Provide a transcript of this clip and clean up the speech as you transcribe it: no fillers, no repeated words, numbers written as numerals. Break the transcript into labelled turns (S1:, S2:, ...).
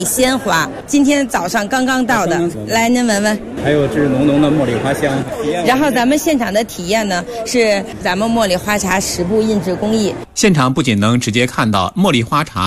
S1: 鲜花，今天早上刚刚到的，来您闻闻。
S2: 还有是浓浓的茉莉花香。
S1: 然后咱们现场的体验呢，是咱们茉莉花茶10步印制工艺。
S3: 现场不仅能直接看到茉莉花茶